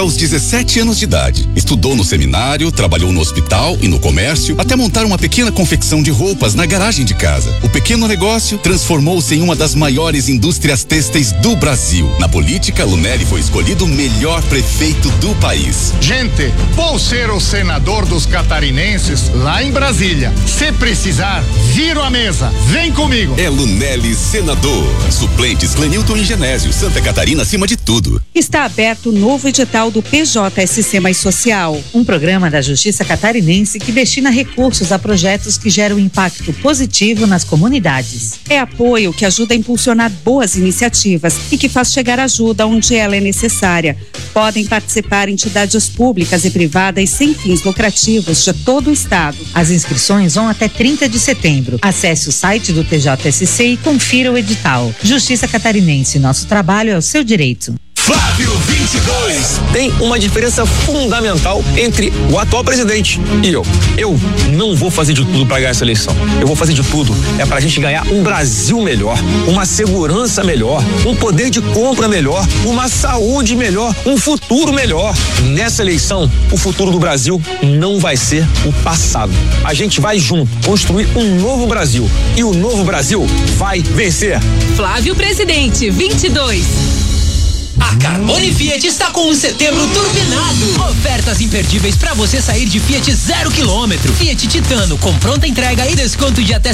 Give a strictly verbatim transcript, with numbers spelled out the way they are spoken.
Aos dezessete anos de idade, estudou no seminário, trabalhou no hospital e no comércio, até montar uma pequena confecção de roupas na garagem de casa. O pequeno negócio transformou-se em uma das maiores indústrias têxteis do Brasil. Na política, Lunelli foi escolhido o melhor prefeito do país. Gente, vou ser o senador dos catarinenses lá em Brasília. Se precisar, viro a mesa. Vem comigo. É Lunelli senador. Suplentes Clenilton e Genésio. Santa Catarina acima de tudo. Está aberto o novo edital do P J S C Mais Social, um programa da Justiça Catarinense que destina recursos a projetos que geram impacto positivo nas comunidades. É apoio que ajuda a impulsionar boas iniciativas e que faz chegar ajuda onde ela é necessária. Podem participar entidades públicas e privadas sem fins lucrativos de todo o estado. As inscrições vão até trinta de setembro. Acesse o site do P J S C e confira o edital. Justiça Catarinense, nosso trabalho é o seu direito. Flávio vinte e dois. Tem uma diferença fundamental entre o atual presidente e eu. Eu não vou fazer de tudo para ganhar essa eleição. Eu vou fazer de tudo é pra gente ganhar um Brasil melhor, uma segurança melhor, um poder de compra melhor, uma saúde melhor, um futuro melhor. Nessa eleição, o futuro do Brasil não vai ser o passado. A gente vai junto construir um novo Brasil e o novo Brasil vai vencer. Flávio Presidente vinte e dois. A Carbone Fiat está com um setembro turbinado. Ofertas imperdíveis para você sair de Fiat zero quilômetro. Fiat Titano com pronta entrega e desconto de até